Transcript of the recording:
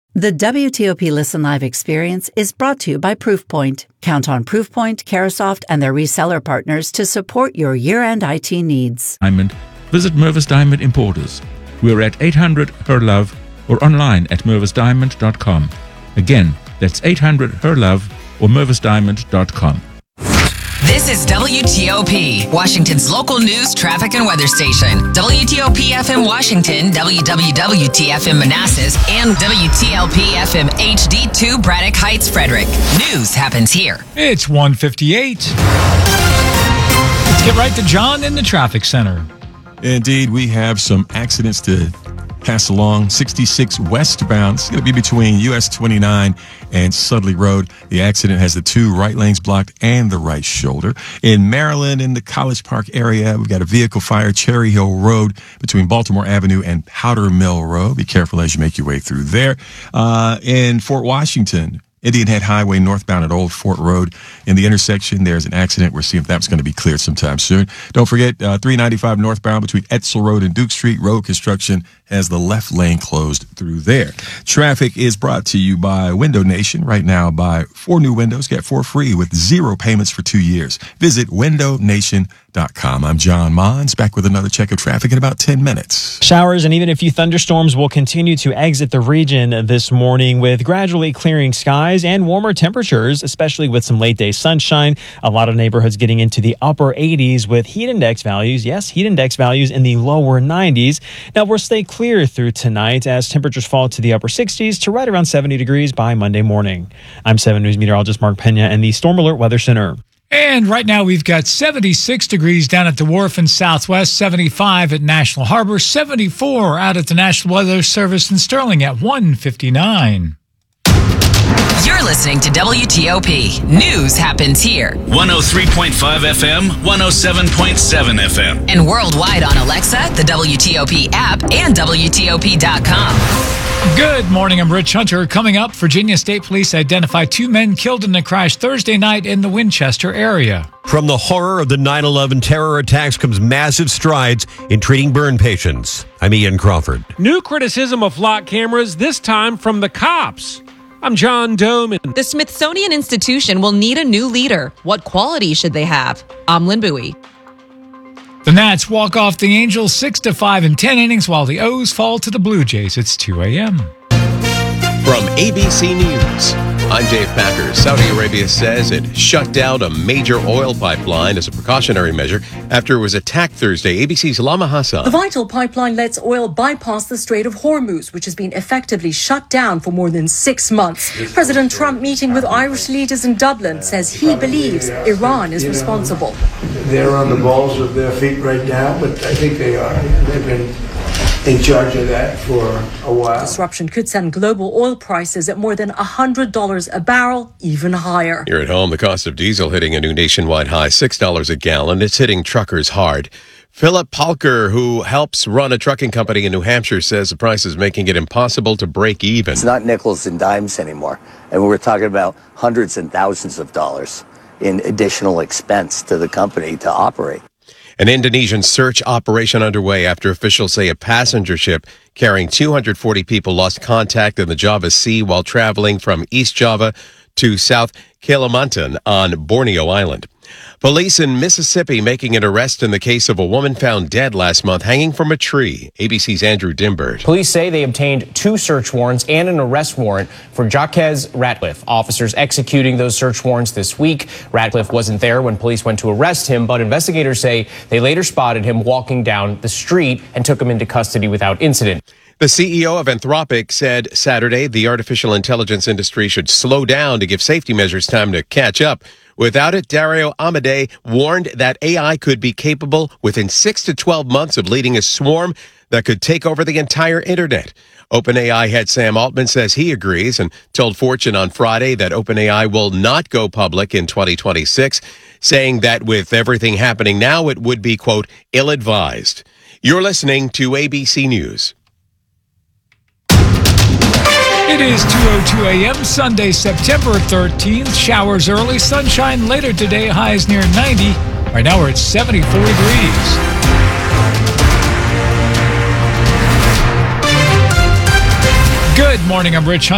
The WTOP Listen Live experience is brought to you by Proofpoint. Count on Proofpoint, Carasoft, and their reseller partners to support your year-end IT needs. Diamond. Visit Mervis Diamond Importers. We're at 800 Her Love or online at mervisdiamond.com. Again, that's 800 Her Love or mervisdiamond.com. This is WTOP, Washington's local news, traffic, and weather station. WTOP FM Washington, WWWT FM Manassas, and WTLP FM HD2 Braddock Heights, Frederick. News happens here. It's 1:58. Let's get right to John in the traffic center. Indeed, we have some accidents to pass along. 66 westbound. It's going to be between US 29 and Sudley Road. The accident has the two right lanes blocked and the right shoulder. In Maryland, in the College Park area, we've got a vehicle fire, Cherry Hill Road, between Baltimore Avenue and Powder Mill Road. Be careful as you make your way through there. In Fort Washington, Indian Head Highway northbound at Old Fort Road. In the intersection, there's an accident. We're seeing if that's going to be cleared sometime soon. Don't forget, 395 northbound between Etzel Road and Duke Street. Road construction has the left lane closed through there. Traffic is brought to you by Window Nation. Right now, buy 4 new windows, get 4 free with 0 payments for 2 years. Visit windownation.com. I'm John Mons, back with another check of traffic in about 10 minutes. Showers and even a few thunderstorms will continue to exit the region this morning with gradually clearing skies and warmer temperatures, especially with some late day sunshine. A lot of neighborhoods getting into the upper 80s with heat index values. Yes, heat index values in the lower 90s. Now we'll stay clear through tonight as temperatures fall to the upper 60s to right around 70 degrees by Monday morning. I'm 7 News meteorologist Mark Pena and the Storm Alert Weather Center. And right now we've got 76 degrees down at the Wharf in Southwest, 75 at National Harbor, 74 out at the National Weather Service in Sterling at 1:59. You're listening to WTOP. News happens here. 103.5 FM, 107.7 FM. And worldwide on Alexa, the WTOP app, and WTOP.com. Good morning, I'm Rich Hunter. Coming up, Virginia State Police identify 2 men killed in a crash Thursday night in the Winchester area. From the horror of the 9/11 terror attacks comes massive strides in treating burn patients. I'm Ian Crawford. New criticism of flock cameras, this time from the cops. I'm John Doman. The Smithsonian Institution will need a new leader. What qualities should they have? I'm Lynn Bowie. The Nats walk off the Angels 6-5 in 10 innings while the O's fall to the Blue Jays. It's 2 a.m. From ABC News, I'm Dave Packer. Saudi Arabia says it shut down a major oil pipeline as a precautionary measure after it was attacked Thursday. ABC's Lama Hassan. The vital pipeline lets oil bypass the Strait of Hormuz, which has been effectively shut down for more than 6 months. President Trump, meeting with Irish leaders in Dublin, says he believes Iran is responsible. They're on the balls of their feet right now, but I think they are. They've been in charge of that for a while. Disruption could send global oil prices at more than $100 a barrel, even higher. Here at home, the cost of diesel hitting a new nationwide high, $6 a gallon. It's hitting truckers hard. Philip Palker, who helps run a trucking company in New Hampshire, says the price is making it impossible to break even. It's not nickels and dimes anymore. And we're talking about hundreds and thousands of dollars in additional expense to the company to operate. An Indonesian search operation underway after officials say a passenger ship carrying 240 people lost contact in the Java Sea while traveling from East Java to South Kalimantan on Borneo Island. Police in Mississippi making an arrest in the case of a woman found dead last month hanging from a tree. ABC's Andrew Dimbert. Police say they obtained 2 search warrants and an arrest warrant for Jaquez Ratcliffe. Officers executing those search warrants this week. Ratcliffe wasn't there when police went to arrest him, but investigators say they later spotted him walking down the street and took him into custody without incident. The CEO of Anthropic said Saturday the artificial intelligence industry should slow down to give safety measures time to catch up. Without it, Dario Amodei warned that AI could be capable within 6 to 12 months of leading a swarm that could take over the entire internet. OpenAI head Sam Altman says he agrees and told Fortune on Friday that OpenAI will not go public in 2026, saying that with everything happening now, it would be, quote, ill-advised. You're listening to ABC News. It is 2:02 a.m. Sunday, September 13th. Showers early, sunshine later today, highs near 90. Right now we're at 74 degrees. Good morning, I'm Rich Hunter.